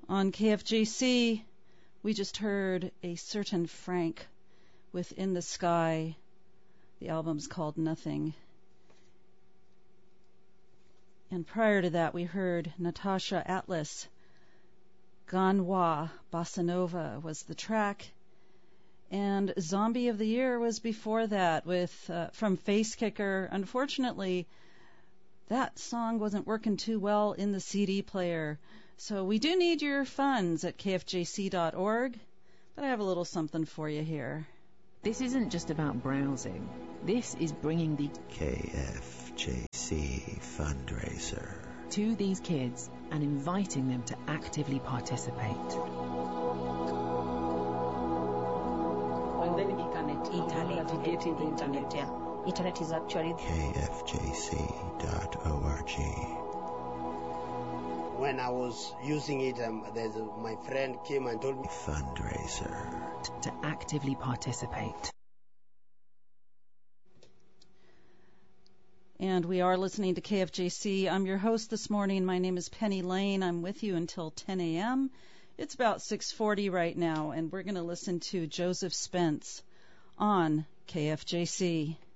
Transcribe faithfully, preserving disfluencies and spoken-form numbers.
On K F J C, we just heard A Certain Frank with In the Sky. The album's called Nothing. And prior to that, we heard Natasha Atlas. Ganwa Bossa Nova was the track. And Zombie of the Year was before that with uh, from Face Kicker. Unfortunately, that song wasn't working too well in the C D player. So we do need your funds at K F J C dot org, but I have a little something for you here. This isn't just about browsing. This is bringing the K F J C fundraiser to these kids and inviting them to actively participate. Internet is actually K F J C dot org. When I was using it, um, there's a, my friend came and told me fundraiser to actively participate. And we are listening to K F J C. I'm your host this morning. My name is Penny Lane. I'm with you until ten a.m. It's about six forty right now, and we're going to listen to Joseph Spence on K F J C.